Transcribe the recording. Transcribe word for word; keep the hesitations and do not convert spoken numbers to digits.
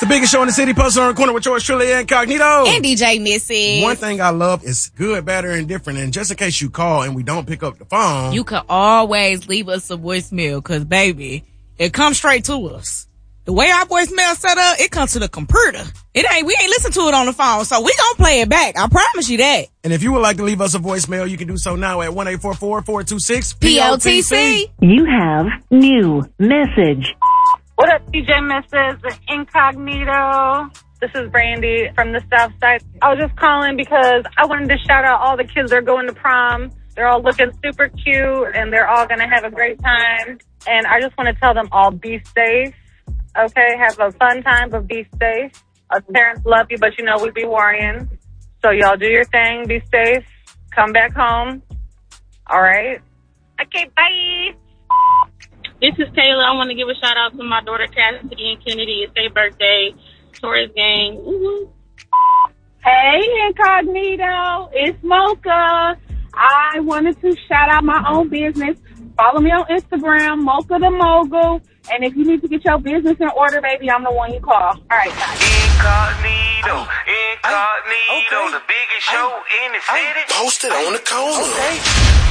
The biggest show in the city, posted on the corner with yours truly, Incognito. And D J Missy. One thing I love is good, better, and different. And just in case you call and we don't pick up the phone, you can always leave us a voicemail because, baby, it comes straight to us. The way our voicemail set up, it comes to the computer. It ain't, we ain't listen to it on the phone, so we gonna play it back. I promise you that. And if you would like to leave us a voicemail, you can do so now at one eight four four, four two six, P O T C. You have new message. What up, D J Missus Incognito? This is Brandy from the South Side. I was just calling because I wanted to shout out all the kids that are going to prom. They're all looking super cute, and they're all going to have a great time. And I just want to tell them all, be safe. Okay, have a fun time, but be safe. Us parents love you, but you know we be worrying. So y'all do your thing, be safe, come back home. All right? Okay, bye. This is Taylor. I want to give a shout out to my daughter Cassidy and Kennedy. It's their birthday. Taurus gang. Woo-hoo. Hey, Incognito. It's Mocha. I wanted to shout out my own business. Follow me on Instagram, Mocha the Mogul. And if you need to get your business in order, baby, I'm the one you call. All right, bye. Incognito, Incognito, okay. the biggest show in the city. Posted on the corner. Okay.